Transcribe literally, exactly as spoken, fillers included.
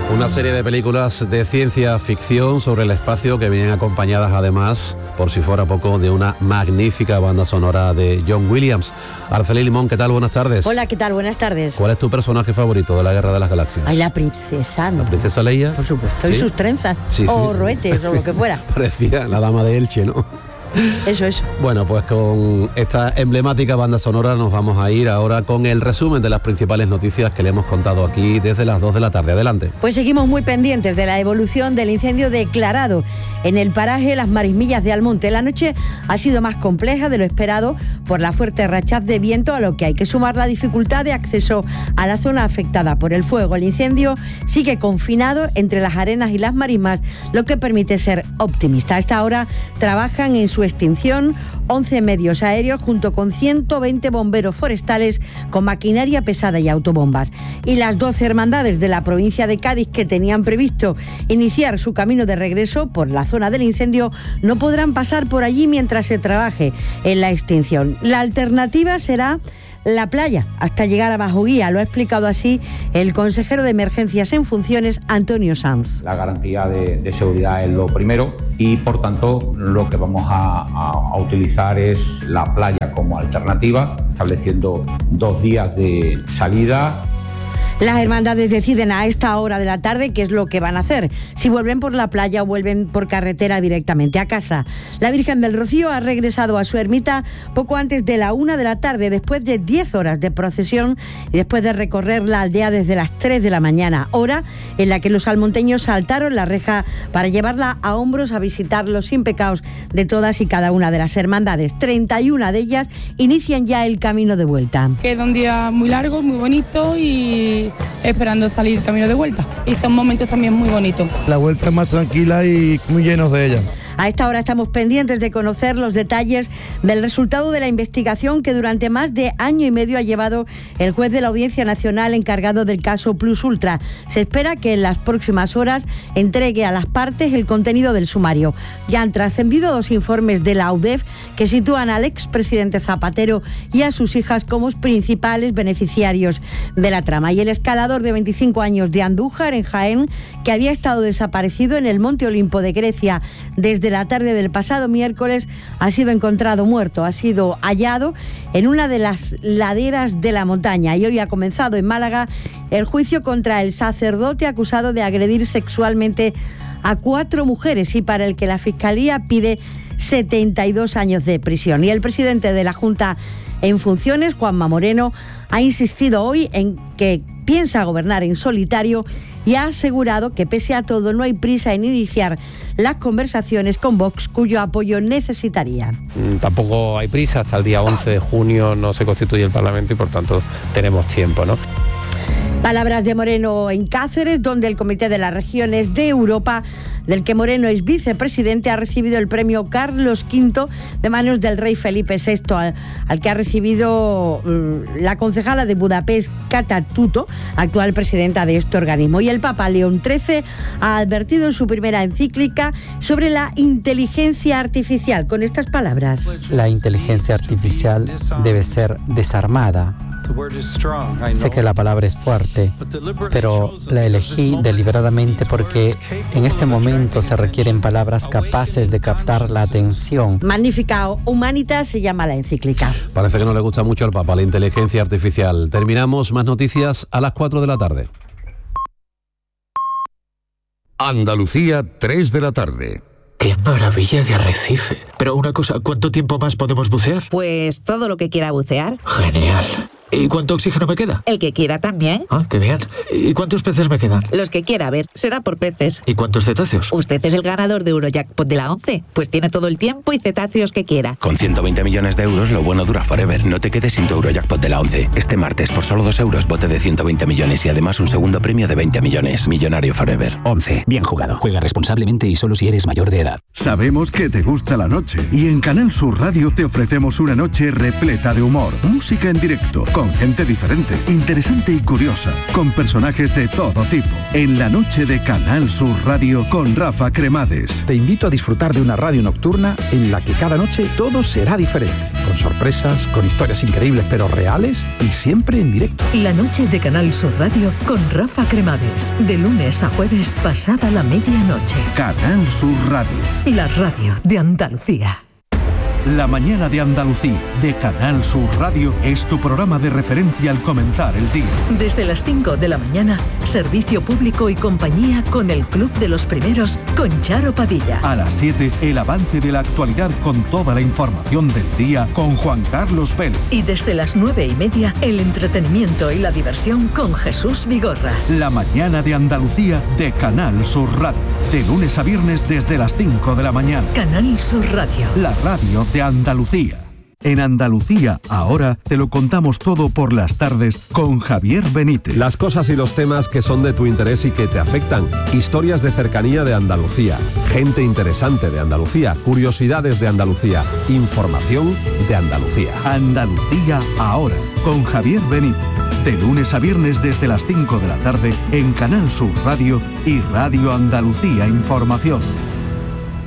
Una serie de películas de ciencia ficción sobre el espacio que vienen acompañadas además, por si fuera poco, de una magnífica banda sonora de John Williams. Araceli Limón, ¿qué tal? Buenas tardes. Hola, ¿qué tal? Buenas tardes. ¿Cuál es tu personaje favorito de la Guerra de las Galaxias? Ay, la princesa, ¿no? ¿La princesa Leia? Por supuesto. ¿Sí? Y sus trenzas. Sí, o sí. roetes, o lo que fuera. Parecía la dama de Elche, ¿no? Eso, eso. Bueno, pues con esta emblemática banda sonora nos vamos a ir ahora con el resumen de las principales noticias que le hemos contado aquí desde las dos de la tarde. Adelante. Pues seguimos muy pendientes de la evolución del incendio declarado en el paraje Las Marismillas de Almonte. La noche ha sido más compleja de lo esperado por la fuerte rachaz de viento, a lo que hay que sumar la dificultad de acceso a la zona afectada por el fuego. El incendio sigue confinado entre las arenas y las marismas, lo que permite ser optimista. A esta hora trabajan en su extinción once medios aéreos junto con ciento veinte bomberos forestales con maquinaria pesada y autobombas. Y las doce hermandades de la provincia de Cádiz que tenían previsto iniciar su camino de regreso por la zona del incendio no podrán pasar por allí mientras se trabaje en la extinción. La alternativa será la playa hasta llegar a Bajo Guía. Lo ha explicado así el consejero de Emergencias en funciones, Antonio Sanz. La garantía de, de seguridad es lo primero y por tanto lo que vamos a, a, a utilizar es la playa como alternativa, estableciendo dos días de salida. Las hermandades deciden a esta hora de la tarde qué es lo que van a hacer, si vuelven por la playa o vuelven por carretera directamente a casa. La Virgen del Rocío ha regresado a su ermita poco antes de la una de la tarde, después de diez horas de procesión y después de recorrer la aldea desde las tres de la mañana, hora en la que los almonteños saltaron la reja para llevarla a hombros a visitar los impecados de todas y cada una de las hermandades. treinta y una de ellas inician ya el camino de vuelta. Queda un día muy largo, muy bonito y esperando salir camino de vuelta. Y son momentos también muy bonitos. La vuelta es más tranquila y muy llenos de ella. A esta hora estamos pendientes de conocer los detalles del resultado de la investigación que durante más de año y medio ha llevado el juez de la Audiencia Nacional encargado del caso Plus Ultra. Se espera que en las próximas horas entregue a las partes el contenido del sumario. Ya han trascendido dos informes de la U D E F que sitúan al expresidente Zapatero y a sus hijas como principales beneficiarios de la trama. Y el escalador de veinticinco años de Andújar, en Jaén, que había estado desaparecido en el Monte Olimpo de Grecia desde la tarde del pasado miércoles, ha sido encontrado muerto, ha sido hallado en una de las laderas de la montaña y hoy ha comenzado en Málaga el juicio contra el sacerdote acusado de agredir sexualmente a cuatro mujeres y para el que la Fiscalía pide setenta y dos años de prisión. Y el presidente de la Junta en funciones, Juanma Moreno, ha insistido hoy en que piensa gobernar en solitario y ha asegurado que pese a todo no hay prisa en iniciar las conversaciones con Vox, cuyo apoyo necesitaría. Tampoco hay prisa, hasta el día once de junio no se constituye el Parlamento y por tanto tenemos tiempo, ¿no? Palabras de Moreno en Cáceres, donde el Comité de las Regiones de Europa, del que Moreno es vicepresidente, ha recibido el premio Carlos quinto de manos del rey Felipe sexto, al, al que ha recibido uh, la concejala de Budapest, Kata Tuto, actual presidenta de este organismo. Y el Papa León trece ha advertido en su primera encíclica sobre la inteligencia artificial, con estas palabras. La inteligencia artificial debe ser desarmada. Sé que la palabra es fuerte, pero la elegí deliberadamente porque en este momento se requieren palabras capaces de captar la atención. Magnificat Humanitas se llama la encíclica. Parece que no le gusta mucho al Papa la inteligencia artificial. Terminamos, más noticias a las cuatro de la tarde. Andalucía, tres de la tarde. ¡Qué maravilla de arrecife! Pero una cosa, ¿cuánto tiempo más podemos bucear? Pues todo lo que quiera bucear. Genial. ¿Y cuánto oxígeno me queda? El que quiera también. Ah, qué bien. ¿Y cuántos peces me quedan? Los que quiera, a ver, será por peces. ¿Y cuántos cetáceos? Usted es el ganador de Eurojackpot de la once, pues tiene todo el tiempo y cetáceos que quiera. Con ciento veinte millones de euros, lo bueno dura forever. No te quedes sin tu Eurojackpot de la once. Este martes, por solo dos euros, bote de ciento veinte millones y además un segundo premio de veinte millones. Millonario forever. once. Bien jugado. Juega responsablemente y solo si eres mayor de edad. Sabemos que te gusta la noche y en Canal Sur Radio te ofrecemos una noche repleta de humor, música en directo, con gente diferente, interesante y curiosa, con personajes de todo tipo. En la noche de Canal Sur Radio con Rafa Cremades. Te invito a disfrutar de una radio nocturna en la que cada noche todo será diferente, con sorpresas, con historias increíbles pero reales y siempre en directo. La noche de Canal Sur Radio con Rafa Cremades, de lunes a jueves pasada la medianoche. Canal Sur Radio. La radio de Andalucía. La mañana de Andalucía, de Canal Sur Radio, es tu programa de referencia al comenzar el día. Desde las cinco de la mañana, servicio público y compañía con el Club de los Primeros, con Charo Padilla. A las siete, el avance de la actualidad con toda la información del día con Juan Carlos Vélez. Y desde las nueve y media, el entretenimiento y la diversión con Jesús Vigorra. La mañana de Andalucía, de Canal Sur Radio. De lunes a viernes desde las cinco de la mañana. Canal Sur Radio. La radio de Andalucía. En Andalucía, ahora te lo contamos todo por las tardes con Javier Benítez. Las cosas y los temas que son de tu interés y que te afectan. Historias de cercanía de Andalucía. Gente interesante de Andalucía. Curiosidades de Andalucía. Información de Andalucía. Andalucía, ahora, con Javier Benítez. De lunes a viernes desde las cinco de la tarde en Canal Sur Radio y Radio Andalucía Información.